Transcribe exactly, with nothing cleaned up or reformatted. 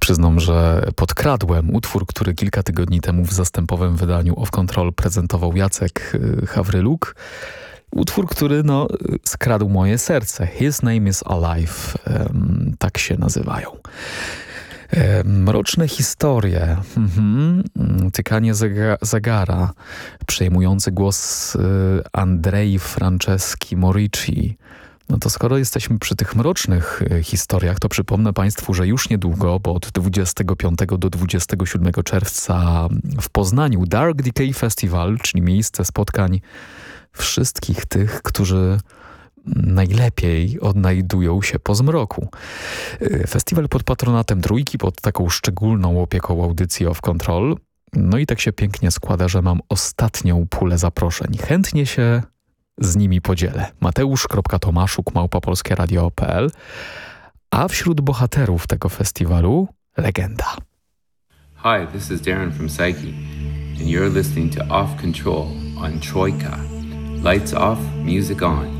przyznam, że podkradłem utwór, który kilka tygodni temu w zastępowym wydaniu Off Control prezentował Jacek Hawryluk. Utwór, który no, skradł moje serce. His Name is Alive. Um, tak się nazywają. Mroczne historie, mhm. Tykanie zega- zegara, przejmujący głos Andrei Franceschi Morici. No to skoro jesteśmy przy tych mrocznych historiach, to przypomnę Państwu, że już niedługo, bo od dwudziestego piątego do dwudziestego siódmego czerwca w Poznaniu Dark Decay Festival, czyli miejsce spotkań wszystkich tych, którzy najlepiej odnajdują się po zmroku. Festiwal pod patronatem Trójki, pod taką szczególną opieką audycji Off Control. No i tak się pięknie składa, że mam ostatnią pulę zaproszeń. Chętnie się z nimi podzielę. Mateusz.tomaszuk małpa polskie radio kropka p l. A wśród bohaterów tego festiwalu legenda. Hi, this is Darren from Psyche and you're listening to Off Control on Troika. Lights off, music on.